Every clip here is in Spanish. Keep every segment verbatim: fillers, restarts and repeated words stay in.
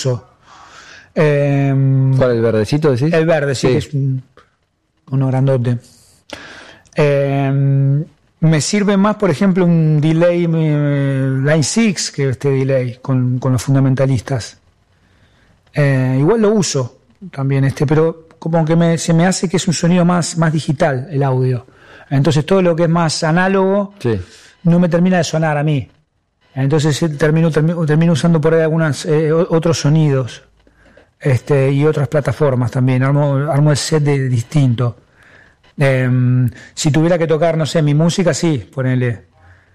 uso. Eh, ¿Cuál, el verdecito decís? El verde, sí, sí. Que es un, uno grandote. Eh, me sirve más, por ejemplo, un delay eh, Line seis que este delay con, con los fundamentalistas. Eh, igual lo uso también, este, pero como que me, se me hace que es un sonido más, más digital el audio. Entonces todo lo que es más análogo Sí. no me termina de sonar a mí. Entonces termino, termino, termino usando por ahí algunos eh, otros sonidos este, y otras plataformas también. Armo, armo el set de, de distinto. Eh, si tuviera que tocar, no sé, mi música, sí, ponele.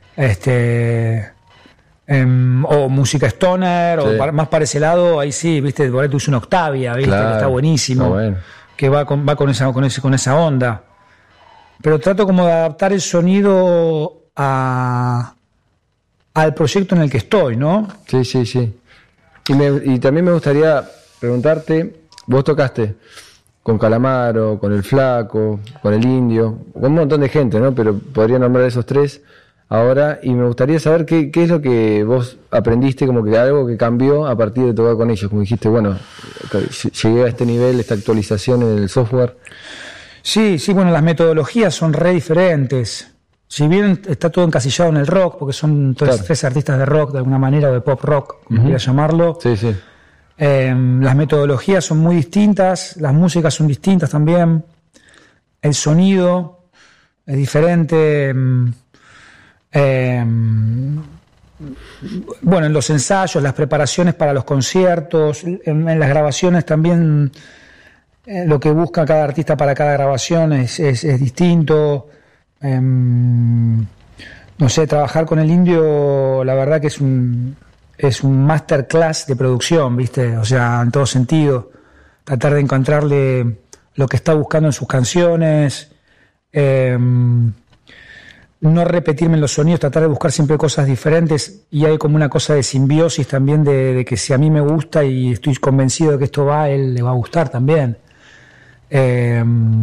Este, eh, o música stoner, sí. o para, más para ese lado, ahí sí, viste, por ahí tú usas una Octavia, viste, claro, que está buenísimo. Está bueno. Que va con, va con esa, con ese, con esa onda. Pero trato como de adaptar el sonido a al proyecto en el que estoy, ¿no? Sí, sí, sí. Y, me, y también me gustaría preguntarte, vos tocaste con Calamaro, con El Flaco, con El Indio, con un montón de gente, ¿no? Pero podría nombrar esos tres ahora, y me gustaría saber qué, qué es lo que vos aprendiste, como que algo que cambió a partir de tocar con ellos, como dijiste, bueno, llegué a este nivel, esta actualización en el software. Sí, sí, bueno, las metodologías son re diferentes. Si bien está todo encasillado en el rock, porque son tres, claro. tres artistas de rock de alguna manera, o de pop rock, como uh-huh. quieras llamarlo, sí, sí. Eh, las metodologías son muy distintas, las músicas son distintas también, el sonido es diferente. Eh, bueno, en los ensayos, las preparaciones para los conciertos, en, en las grabaciones también, eh, lo que busca cada artista para cada grabación es, es, es distinto. Eh, no sé, trabajar con El Indio, la verdad que es un es un masterclass de producción, ¿viste? O sea, en todo sentido, tratar de encontrarle lo que está buscando en sus canciones, eh, no repetirme en los sonidos, tratar de buscar siempre cosas diferentes, y hay como una cosa de simbiosis también de, de que si a mí me gusta y estoy convencido de que esto va, a él le va a gustar también. Eh,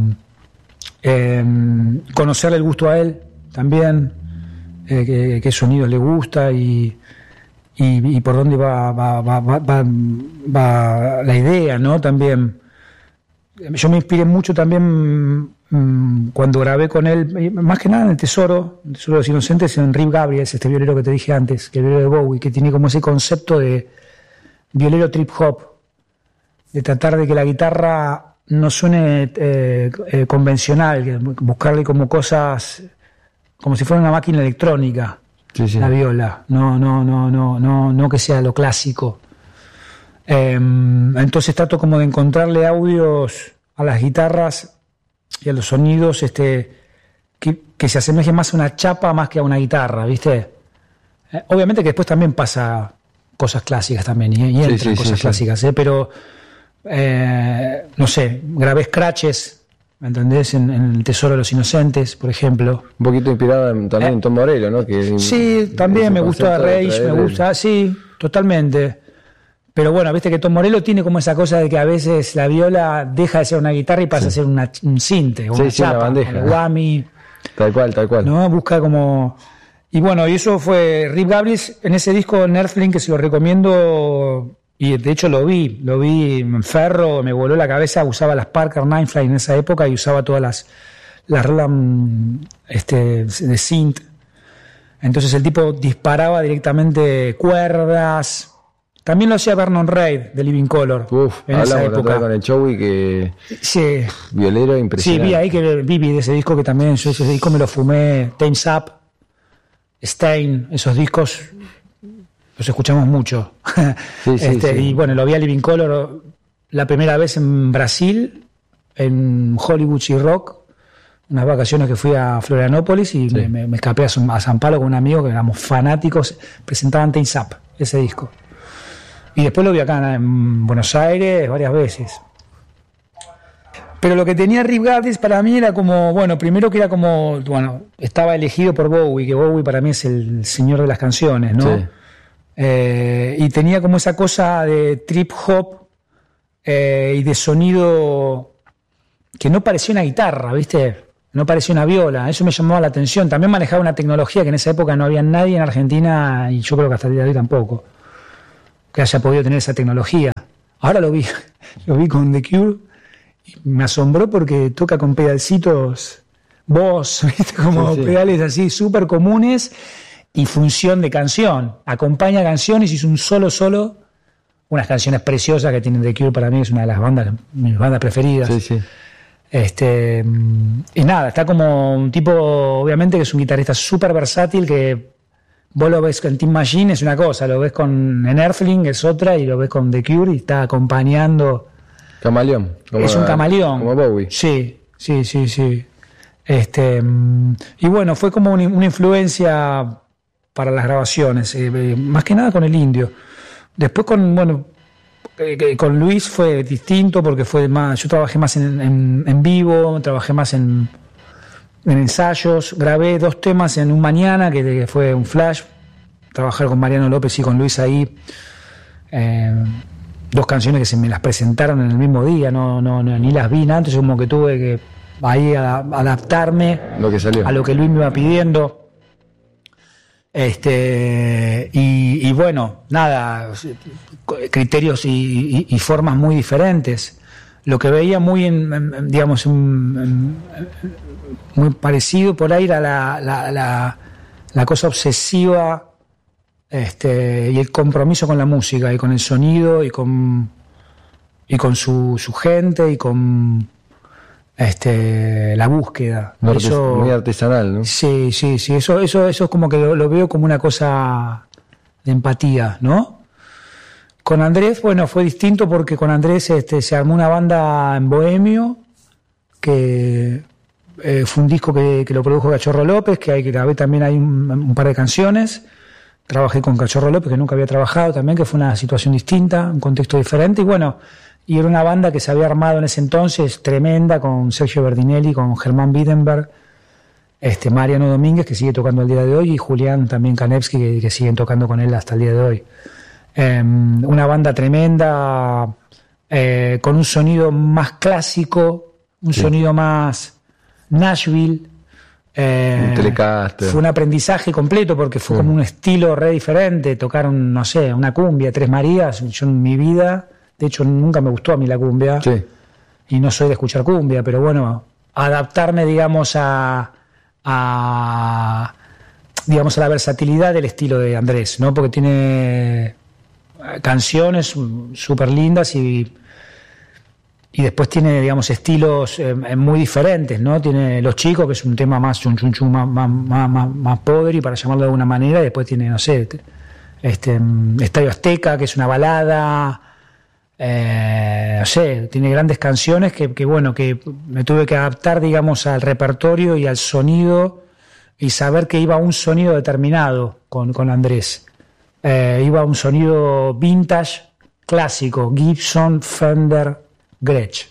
Eh, conocerle el gusto a él también, eh, qué, qué sonidos le gusta y, y, y por dónde va, va, va, va, va, va la idea, ¿no? También yo me inspiré mucho también mmm, cuando grabé con él, más que nada en El Tesoro, El Tesoro de los Inocentes, en Rip Gabriels, este violero que te dije antes, que el violero de Bowie, que tiene como ese concepto de violero trip hop, de tratar de que la guitarra no suene eh, eh, convencional, buscarle como cosas, como si fuera una máquina electrónica, sí, sí. La viola, no, no, no, no, no, no que sea lo clásico. Eh, entonces trato como de encontrarle audios a las guitarras y a los sonidos, este, que, que se asemejen más a una chapa más que a una guitarra, ¿viste? Eh, obviamente que después también pasa cosas clásicas también, y, y entran sí, sí, cosas sí, clásicas, sí. ¿eh? Pero Eh, no sé, grabé scratches, ¿me entendés? En, en El Tesoro de los Inocentes, por ejemplo. Un poquito inspirado en, también eh, en Tom Morello, ¿no? Que sí, también me gusta Rage, me gusta, sí, totalmente. Pero bueno, viste que Tom Morello tiene como esa cosa de que a veces la viola deja de ser una guitarra y pasa sí. a ser una, un cinte, o sí, una sí, chapa, una bandeja. Un whammy. Tal cual, tal cual. ¿No? Busca como... Y bueno, y eso fue Rip Gabriels en ese disco Nerfling, que se lo recomiendo... Y de hecho lo vi, lo vi en Ferro, me voló la cabeza, usaba las Parker Ninefly en esa época y usaba todas las, las Roland este, de synth. Entonces el tipo disparaba directamente cuerdas. También lo hacía Vernon Reid de Living Color. Uf, en esa época. Con el show y que... Sí. Violero impresionante. Sí, vi ahí que vi, vi de ese disco que también, yo ese disco me lo fumé, Time's Up, Stain, esos discos... Los escuchamos mucho. Sí, sí, este, sí. Y bueno, lo vi a Living Color la primera vez en Brasil, en Hollywood y Rock, unas vacaciones que fui a Florianópolis y sí. me, me, me escapé a, a San Pablo con un amigo que éramos fanáticos, presentaban Time's Up, ese disco. Y después lo vi acá en Buenos Aires varias veces. Pero lo que tenía Rip Gabriels para mí era como, bueno, primero que era como, bueno, estaba elegido por Bowie, que Bowie para mí es el señor de las canciones, ¿no? Sí. Eh, y tenía como esa cosa de trip hop eh, y de sonido que no parecía una guitarra, ¿viste? No parecía una viola, eso me llamaba la atención. También manejaba una tecnología que en esa época no había nadie en Argentina, y yo creo que hasta el día de hoy tampoco, que haya podido tener esa tecnología. Ahora lo vi, lo vi con The Cure y me asombró porque toca con pedalcitos Boss, ¿viste? Como sí, sí. pedales así súper comunes y función de canción. Acompaña canciones y es un solo solo. Unas canciones preciosas que tienen The Cure, para mí es una de las bandas, mis bandas preferidas. Sí, sí. Este, y nada, está como un tipo, obviamente que es un guitarrista súper versátil, que vos lo ves con Tim Machine es una cosa, lo ves con en Earthling es otra, y lo ves con The Cure y está acompañando. Camaleón. Es un camaleón. Como Bowie. Sí, sí, sí, sí. Este, y bueno, fue como una, una influencia para las grabaciones, eh, más que nada con el Indio. Después con, bueno, eh, con Luis fue distinto porque fue más, yo trabajé más en, en, en vivo, trabajé más en, en ensayos, grabé dos temas en un mañana que, que fue un flash, trabajar con Mariano López y con Luis ahí, eh, dos canciones que se me las presentaron en el mismo día, no, no, no ni las vi nada, entonces como que tuve que ahí a, adaptarme lo que salió. A lo que Luis me iba pidiendo. Este y, y bueno, nada, criterios y, y, y formas muy diferentes. Lo que veía muy, en, en, digamos, en, en, muy parecido por ahí era la, la, la, la cosa obsesiva este, y el compromiso con la música y con el sonido y con, y con su, su gente y con este la búsqueda. Muy, eso, muy artesanal, ¿no? Sí, sí, sí. Eso, eso, eso es como que lo, lo veo como una cosa de empatía, ¿no? Con Andrés, bueno, fue distinto porque con Andrés este, se armó una banda en Bohemio, que eh, fue un disco que, que lo produjo Cachorro López, que hay que grabé también hay un, un par de canciones. Trabajé con Cachorro López, que nunca había trabajado también, que fue una situación distinta, un contexto diferente, y bueno, y era una banda que se había armado en ese entonces, tremenda, con Sergio Berdinelli, con Germán Widenberg, este, Mariano Domínguez, que sigue tocando al día de hoy, y Julián también Kanevsky, que, que siguen tocando con él hasta el día de hoy. Eh, una banda tremenda, eh, con un sonido más clásico, un sí. sonido más Nashville. Eh, un Telecaster. Fue un aprendizaje completo porque fue sí. como un estilo re diferente. Tocaron, no sé, una cumbia, Tres Marías. Yo en mi vida, de hecho, nunca me gustó a mí la cumbia. Sí. Y no soy de escuchar cumbia, pero bueno, adaptarme, digamos, a, a digamos, a la versatilidad del estilo de Andrés, ¿no? Porque tiene canciones súper lindas y, y después tiene, digamos, estilos eh, muy diferentes, ¿no? Tiene Los Chicos, que es un tema más chun chun chun, más, más, más, más podri, para llamarlo de alguna manera, y después tiene, no sé, este, Estadio Azteca, que es una balada, eh, no sé, tiene grandes canciones que, que, bueno, que me tuve que adaptar, digamos, al repertorio y al sonido y saber que iba a un sonido determinado con, con Andrés. Eh, iba a un sonido vintage, clásico, Gibson, Fender, Gretsch.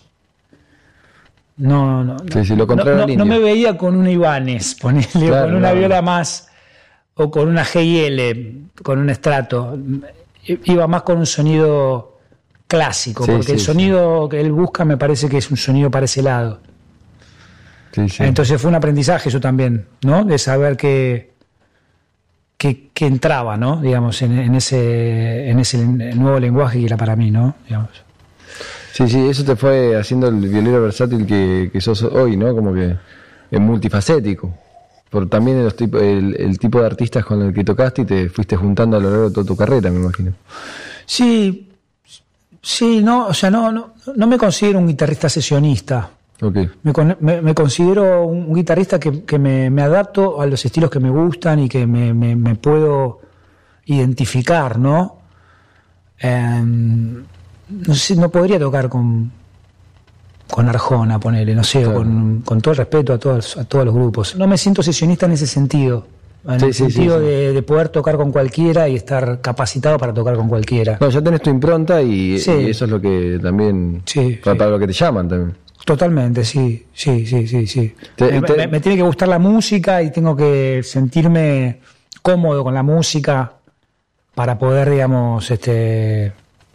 No, no, sí, sí, lo no, no, no me veía con una Ibanez, ponerle, claro, con una no. viola más, o con una G I L, con un estrato. Iba más con un sonido clásico, sí, porque sí, el sonido sí. que él busca me parece que es un sonido para ese lado. Sí, sí. Entonces fue un aprendizaje eso también, ¿no? De saber que Que, que entraba, ¿no? Digamos, en, en ese en ese nuevo lenguaje que era para mí, ¿no? Digamos. Sí, sí, eso te fue haciendo el violero versátil que, que sos hoy, ¿no? Como que es multifacético. Por también los tipo, el, el tipo de artistas con el que tocaste y te fuiste juntando a lo largo de toda tu carrera, me imagino. Sí, sí, no, o sea, no, no, no me considero un guitarrista sesionista. Okay. Me, me, me considero un, un guitarrista que, que me, me adapto a los estilos que me gustan y que me, me, me puedo identificar, ¿no? Eh, no sé, no podría tocar con con Arjona, ponele, no sé, claro. con, con todo el respeto a todos, a todos los grupos. No me siento sesionista en ese sentido. En sí, el sí, sentido sí, sí. De, de poder tocar con cualquiera y estar capacitado para tocar con cualquiera. No, ya tenés tu impronta y, sí. y eso es lo que también... Sí, para, sí. para lo que te llaman también. Totalmente, sí, sí, sí, sí, sí. Te, me, te... Me, me tiene que gustar la música y tengo que sentirme cómodo con la música para poder, digamos, este,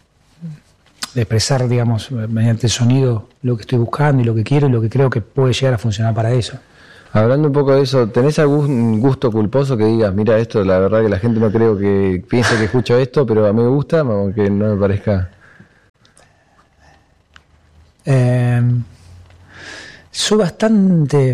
expresar, digamos, mediante el sonido lo que estoy buscando y lo que quiero y lo que creo que puede llegar a funcionar para eso. Hablando un poco de eso, ¿tenés algún gusto culposo que digas, mira, esto la verdad que la gente no creo que piense que escucho esto, pero a mí me gusta, aunque no me parezca? Eh, soy bastante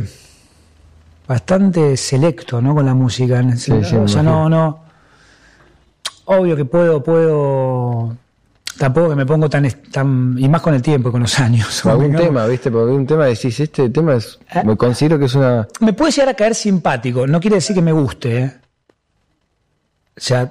bastante selecto, ¿no? Con la música. Sí, o sí, sea, no, no. Obvio que puedo, puedo. Tampoco que me pongo tan, tan y más con el tiempo, con los años. Algún ¿no? tema, ¿viste? Porque algún tema decís, este tema es, ¿Eh? me considero que es una... Me puede llegar a caer simpático, no quiere decir que me guste, ¿eh? O sea,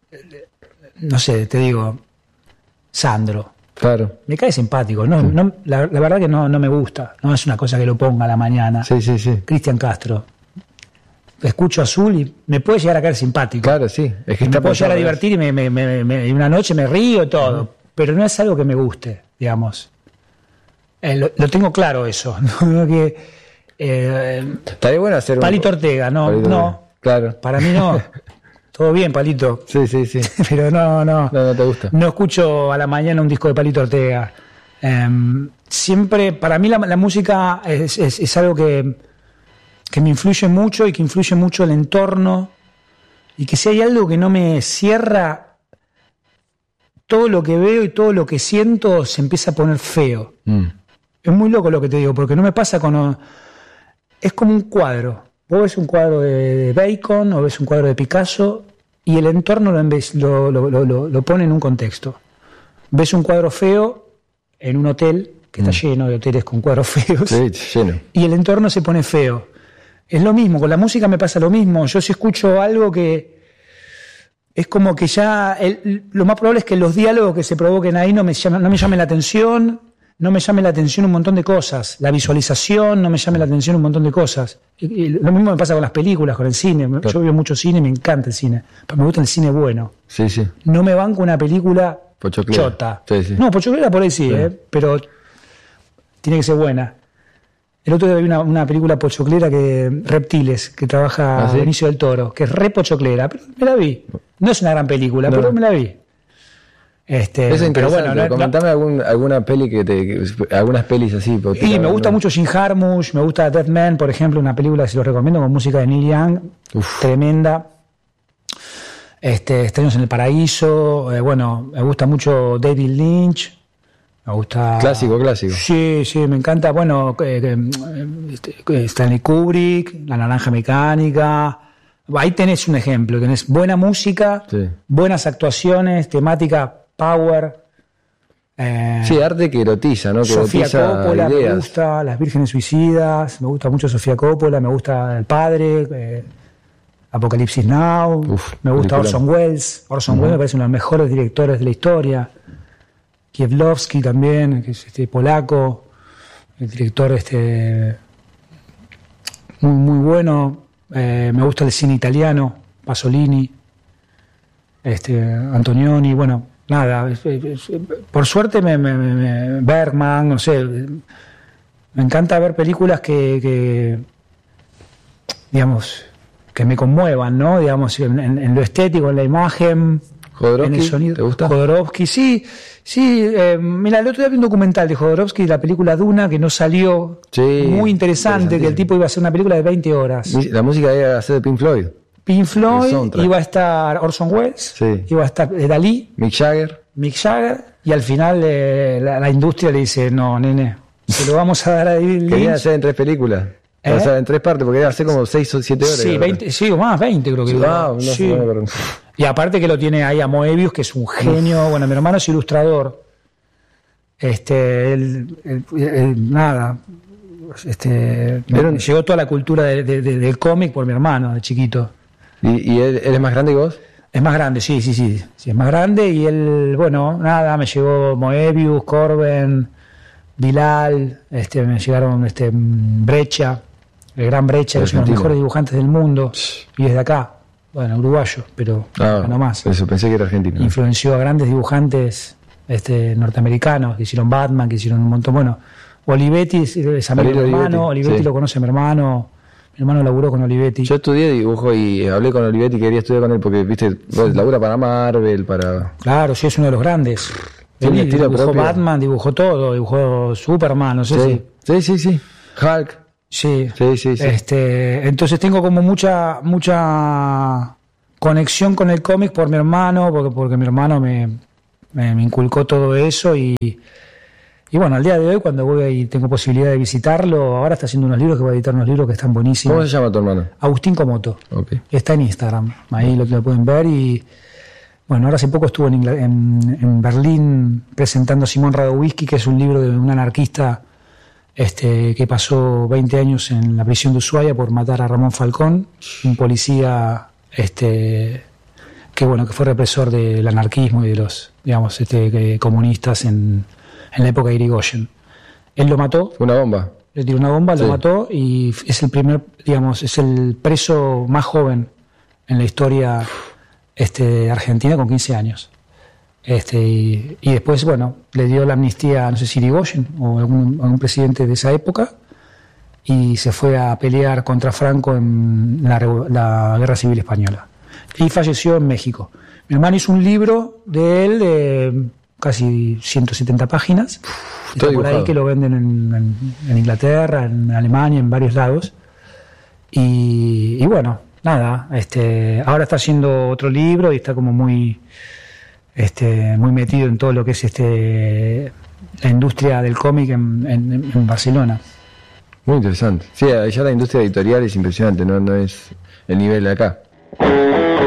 no sé, te digo, Sandro. Claro. Me cae simpático, no, Sí. no, la, la verdad que no, no me gusta, no es una cosa que lo ponga a la mañana. Sí, sí, sí. Cristian Castro. Escucho Azul y me puede llegar a caer simpático. Claro, sí. Es que Y está me puedo llegar a pensado, divertir y me, me, me, me- y una noche me río y todo, uh-huh. Pero no es algo que me guste, digamos. Eh, lo, lo tengo claro eso. ¿no? que, eh, Estaría bueno hacer un... Palito Ortega, no, Palito no. Ortega. Claro. Para mí no. Todo bien, Palito. Sí, sí, sí. Pero no, no. No, no te gusta. No escucho a la mañana un disco de Palito Ortega. Eh, siempre, para mí la, la música es, es, es algo que, que me influye mucho y que influye mucho el entorno. Y que si hay algo que no me cierra, todo lo que veo y todo lo que siento se empieza a poner feo. Mm. Es muy loco lo que te digo, porque no me pasa con... Es como un cuadro. Vos ves un cuadro de Bacon o ves un cuadro de Picasso y el entorno lo, lo, lo, lo, lo pone en un contexto. Ves un cuadro feo en un hotel, que está mm. lleno de hoteles con cuadros feos, sí, lleno. Y el entorno se pone feo. Es lo mismo, con la música me pasa lo mismo. Yo si escucho algo que... Es como que ya... El, lo más probable es que los diálogos que se provoquen ahí no me, llamen, no me llamen la atención... No me llame la atención un montón de cosas. La visualización no me llame la atención un montón de cosas. Y, y lo mismo me pasa con las películas, con el cine. Claro. Yo veo mucho cine y me encanta el cine. Pero me gusta el cine bueno. Sí, sí. No me banco una película Pochoclera. chota. Sí, sí. No, Pochoclera por ahí sí, sí. ¿eh? Pero tiene que ser buena. El otro día vi una, una película pochoclera que Reptiles, que trabaja ¿Ah, sí? Benicio del Toro, que es re pochoclera. Pero me la vi. No es una gran película, no. pero me la vi. Este, es pero bueno, no, comentame no, algún, alguna peli que te, que, algunas pelis así. Y me gusta no. mucho Jim Jarmusch, me gusta Dead Man, por ejemplo, una película que se lo recomiendo con música de Neil Young, Uf. tremenda. Este, Extraños en el Paraíso, eh, bueno, me gusta mucho David Lynch, me gusta. Clásico, clásico. Sí, sí, me encanta, bueno, eh, eh, Stanley Kubrick, La Naranja Mecánica. Ahí tenés un ejemplo, tenés buena música, sí. buenas actuaciones, temática. Power. Eh, sí, arte que erotiza, ¿no? Que Sofía erotiza Coppola, ideas. Me gusta Las Vírgenes Suicidas, me gusta mucho Sofía Coppola, me gusta El Padre, eh, Apocalipsis Now, Uf, me gusta película. Orson Welles. Orson uh-huh. Welles me parece uno de los mejores directores de la historia. Kieslowski también, que es este polaco, el director este muy, muy bueno. Eh, me gusta el cine italiano, Pasolini, este, Antonioni, bueno. Nada, es, es, es, por suerte me, me, me Bergman, no sé, me encanta ver películas que, que digamos, que me conmuevan, ¿no? Digamos, en, en, en lo estético, en la imagen, en el sonido. ¿Te gusta? Jodorowsky, sí, sí. Eh, mira, el otro día vi un documental de Jodorowsky, la película Duna, que no salió, sí, muy interesante, que el tipo iba a hacer una película de veinte horas. La música iba a ser de Pink Floyd. Pink Floyd, iba a estar Orson Welles, sí. iba a estar Dalí, Mick Jagger. Mick Jagger, y al final eh, la, la industria le dice, no, nene, se lo vamos a dar a David Lynch. Querían hacer en tres películas, ¿Eh? o sea, en tres partes, porque iba a ser como seis o siete horas. Sí, veinte, sí, o más, veinte creo que. Sí, ah, no, sí. no, no, no. Y aparte que lo tiene ahí a Moebius, que es un genio, Uf. bueno, mi hermano es ilustrador, este, él, él, él nada, este, me, un... llegó toda la cultura de, de, de, del cómic por mi hermano, de chiquito. ¿Y, y él, él es más grande que vos? Es más grande, sí, sí, sí, sí, es más grande y él, bueno, nada, me llegó Moebius, Corben, Bilal, este, me llegaron este, Brecha, el gran Brecha, que es uno de los mejores dibujantes del mundo, y es de acá, bueno, uruguayo, pero ah, no más. Eso, pensé que era argentino. Influenció a grandes dibujantes este, norteamericanos, que hicieron Batman, que hicieron un montón, bueno, Olivetti es amigo de mi hermano, Olivetti sí. lo conoce mi hermano. Mi hermano laburó con Olivetti. Yo estudié dibujo y hablé con Olivetti, quería estudiar con él porque, viste, labura para Marvel, para... Claro, sí, es uno de los grandes. Tiene Él dibujó propio. Batman, dibujó todo, dibujó Superman, no sé sí. si... Sí, sí, sí. Hulk. Sí. Sí, sí, sí. Este, entonces tengo como mucha mucha conexión con el cómic por mi hermano, porque, porque mi hermano me, me, me inculcó todo eso y... Y bueno, al día de hoy, cuando voy y tengo posibilidad de visitarlo, ahora está haciendo unos libros, que voy a editar unos libros que están buenísimos. ¿Cómo se llama tu hermano? Agustín Comoto. Okay. Está en Instagram, ahí lo, lo pueden ver. Y bueno, ahora hace poco estuvo en, Ingl- en, en Berlín presentando Simón Radowisky, que es un libro de un anarquista este, que pasó veinte años en la prisión de Ushuaia por matar a Ramón Falcón, un policía este, que bueno que fue represor del anarquismo y de los digamos este, comunistas en, en la época de Irigoyen. Él lo mató. Fue una bomba. Le tiró una bomba, Sí. lo mató y es el primer, digamos, es el preso más joven en la historia este, de Argentina con quince años. Este, y, y después, bueno, le dio la amnistía, no sé si Irigoyen o algún, algún presidente de esa época, y se fue a pelear contra Franco en la, revo- la Guerra Civil Española. Y falleció en México. Mi hermano hizo un libro de él de casi ciento setenta páginas. Está por dibujado. ahí que lo venden en, en, en Inglaterra, en Alemania, en varios lados. Y, y bueno, nada, este, ahora está haciendo otro libro y está como muy, este, muy metido en todo lo que es este, la industria del cómic en, en, en Barcelona. Muy interesante. Sí, allá la industria editorial es impresionante, no, no es el nivel de acá.